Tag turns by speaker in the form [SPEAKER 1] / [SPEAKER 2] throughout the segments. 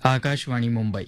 [SPEAKER 1] आकाशवाणी मुंबई.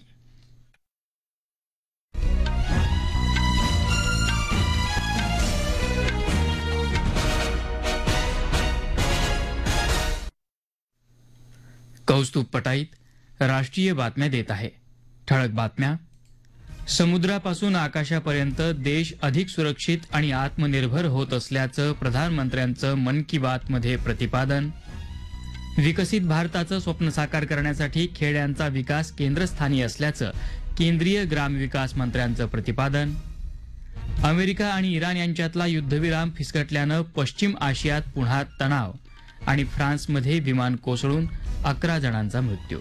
[SPEAKER 1] कौस्तुभ पटाईत राष्ट्रीय बातम्या देत आहे. ठळक बातम्या. समुद्रापासून आकाशापर्यंत देश अधिक सुरक्षित आणि आत्मनिर्भर होत असल्याचं प्रधानमंत्र्यांचं मन की बात मध्ये प्रतिपादन. विकसित भारताचं स्वप्न साकार करण्यासाठी खेड्यांचा विकास केंद्रस्थानी असल्याचं केंद्रीय ग्रामविकास मंत्र्यांचं प्रतिपादन. अमेरिका आणि इराण यांच्यातला युद्धविराम फिसकटल्यानं पश्चिम आशियात पुन्हा तणाव आणि फ्रान्समध्ये विमान कोसळून 11 जणांचा मृत्यू.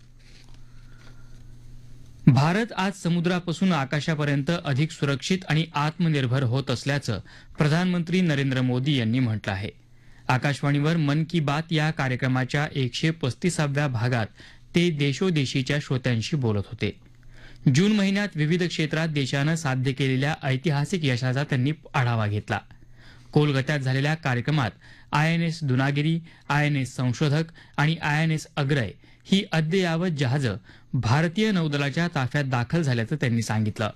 [SPEAKER 1] भारत आज समुद्रापासून आकाशापर्यंत अधिक सुरक्षित आणि आत्मनिर्भर होत असल्याचं प्रधानमंत्री नरेंद्र मोदी यांनी म्हटलं आहे. आकाशवाणीवर मन की बात या कार्यक्रमाच्या 135व्या भागात ते देशोदेशीच्या श्रोत्यांशी बोलत होते. जून महिन्यात विविध क्षेत्रात देशानं साध्य केलेल्या ऐतिहासिक यशाचा त्यांनी आढावा घेतला. कोलकात्यात झालेल्या कार्यक्रमात आयएनएस दुनागिरी, आयएनएस संशोधक आणि आयएनएस अग्रय ही अद्ययावत जहाजं भारतीय नौदलाच्या ताफ्यात दाखल झाल्याचं त्यांनी सांगितलं.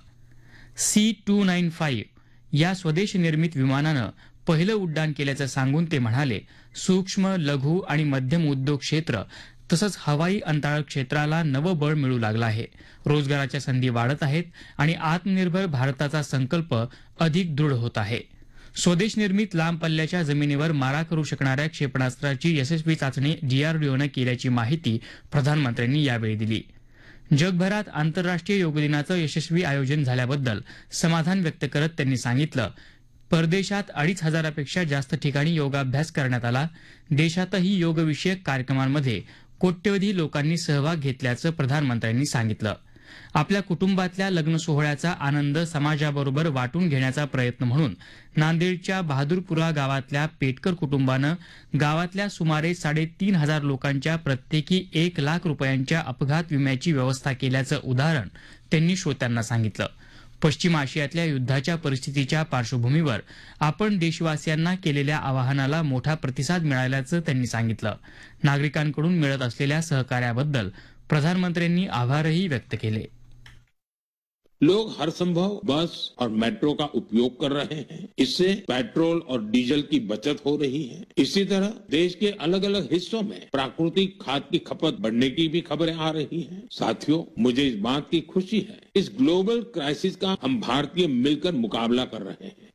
[SPEAKER 1] C-295 या स्वदेश निर्मित विमानानं पहिलं उड्डाण केल्याचं सांगून ते म्हणाले, सूक्ष्म, लघु आणि मध्यम उद्योग क्षेत्र तसंच हवाई अंतराळ क्षेत्राला नवं बळ मिळू लागलं आहे. रोजगाराच्या संधी वाढत आहेत आणि आत्मनिर्भर भारताचा संकल्प अधिक दृढ होत आहे. स्वदेश निर्मित लांब पल्ल्याच्या जमिनीवर मारा करू शकणाऱ्या क्षेपणास्त्राची यशस्वी चाचणी DRDOनं केल्याची माहिती प्रधानमंत्र्यांनी यावेळी दिली. जगभरात आंतरराष्ट्रीय योग दिनाचं यशस्वी आयोजन झाल्याबद्दल समाधान व्यक्त करत त्यांनी सांगितलं, परदेशात 2,500पेक्षा जास्त ठिकाणी योगाभ्यास करण्यात आला. देशातही योगविषयक कार्यक्रमांमध्ये कोट्यवधी लोकांनी सहभाग घेतल्याचं प्रधानमंत्र्यांनी सांगितलं. आपल्या कुटुंबातल्या लग्न सोहळ्याचा आनंद समाजाबरोबर वाटून घेण्याचा प्रयत्न म्हणून नांदेडच्या बहादूरपुरा गावातल्या पेटकर कुटुंबानं गावातल्या सुमारे 3,500 लोकांच्या प्रत्येकी 1 लाख रुपयांच्या अपघात विम्याची व्यवस्था केल्याचं उदाहरण त्यांनी श्रोत्यांना सांगितलं. पश्चिम आशियातल्या युद्धाच्या परिस्थितीच्या पार्श्वभूमीवर आपण देशवासियांना केलेल्या आवाहनाला मोठा प्रतिसाद मिळाल्याचं त्यांनी सांगितलं. नागरिकांकडून मिळत असलेल्या सहकार्याबद्दल प्रधानमंत्र्यांनी आभारही व्यक्त केले.
[SPEAKER 2] लोग हर संभव बस और मेट्रो का उपयोग कर रहे हैं. इससे पेट्रोल और डीजल की बचत हो रही है. इसी तरह देश के अलग अलग हिस्सों में प्राकृतिक खाद की खपत बढ़ने की भी खबरें आ रही हैं. साथियों, मुझे इस बात की खुशी है, इस ग्लोबल क्राइसिस का हम भारतीय मिलकर मुकाबला कर रहे हैं.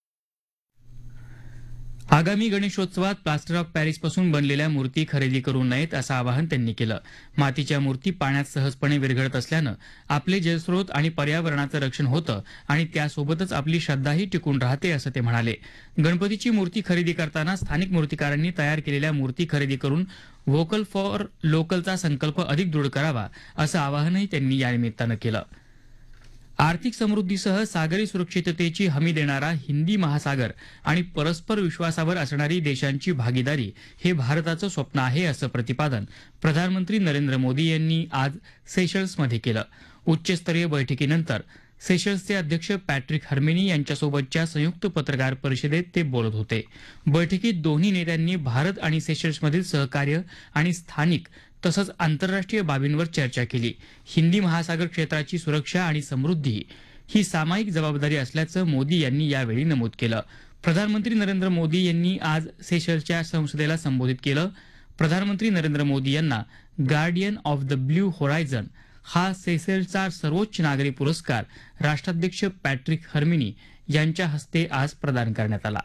[SPEAKER 1] आगामी गणेशोत्सवात प्लास्टर ऑफ पॅरिसपासून बनलेल्या मूर्ती खरेदी करू नयेत असं आवाहन त्यांनी केलं. मातीच्या मूर्ती पाण्यात सहजपणे विरघळत असल्यानं आपले जलस्रोत आणि पर्यावरणाचं रक्षण होतं आणि त्यासोबतच आपली श्रद्धाही टिकून राहते असं ते म्हणाले. गणपतीची मूर्ती खरेदी करताना स्थानिक मूर्तिकारांनी तयार केलेल्या मूर्ती खरेदी करून व्होकल फॉर लोकलचा संकल्प अधिक दृढ करावा असं आवाहनही त्यांनी या निमित्तानं केलं. आर्थिक समृद्धीसह सागरी सुरक्षिततेची हमी देणारा हिंदी महासागर आणि परस्पर विश्वासावर असणारी देशांची भागीदारी हे भारताचं स्वप्न आहे असं प्रतिपादन प्रधानमंत्री नरेंद्र मोदी यांनी आज सेशल्समध्ये केलं. उच्चस्तरीय बैठकीनंतर सेशल्सचे अध्यक्ष पॅट्रिक हर्मेनी यांच्यासोबतच्या संयुक्त पत्रकार परिषदेत ते बोलत होते. बैठकीत दोन्ही नेत्यांनी भारत आणि सेशल्समधील सहकार्य आणि स्थानिक तसंच आंतरराष्ट्रीय बाबींवर चर्चा केली. हिंदी महासागर क्षेत्राची सुरक्षा आणि समृद्धी ही सामायिक जबाबदारी असल्याचं मोदी यांनी यावेळी नमूद केलं. प्रधानमंत्री नरेंद्र मोदी यांनी आज सेशल्सच्या संसदेला संबोधित केलं. प्रधानमंत्री नरेंद्र मोदी यांना guardian of the blue horizon हा सेशल्सचा सर्वोच्च नागरी पुरस्कार राष्ट्राध्यक्ष पॅट्रिक हर्मिनी यांच्या हस्ते आज प्रदान करण्यात आला.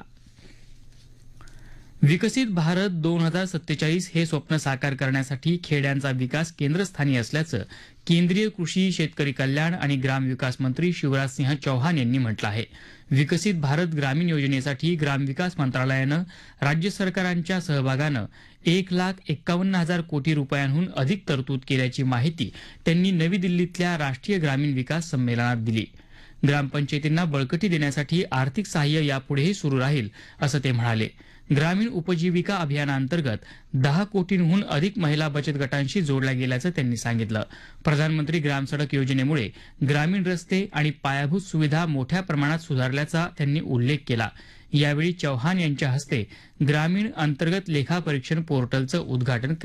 [SPEAKER 1] विकसित भारत 2047 हे स्वप्न साकार करण्यासाठी खेड्यांचा विकास केंद्रस्थानी असल्याचं केंद्रीय कृषी, शेतकरी कल्याण आणि ग्रामविकास मंत्री शिवराजसिंह चौहान यांनी म्हटलं आहे. विकसित भारत ग्रामीण योजनेसाठी ग्रामविकास मंत्रालयानं राज्य सरकारांच्या सहभागानं 1,51,000 कोटी रुपयांहून अधिक तरतूद केल्याची माहिती त्यांनी नवी दिल्लीतल्या राष्ट्रीय ग्रामीण विकास संमेलनात दिली. ग्रामपंचायतींना बळकटी देण्यासाठी आर्थिक सहाय्य यापुढेही सुरू राहील असं ते म्हणाले. ग्रामीण उपजीविका अभियानांतर्गत 10 कोटींहून अधिक महिला बचत गटांशी जोडल्या गेल्याचं त्यांनी सांगितलं. प्रधानमंत्री ग्राम सडक योजनेमुळे ग्रामीण रस्ते आणि पायाभूत सुविधा मोठ्या प्रमाणात सुधारल्याचा त्यांनी उल्लेख केला. यावेळी चौहान यांच्या हस्ते ग्रामीण अंतर्गत लेखापरीक्षण पोर्टलचं उद्घाटन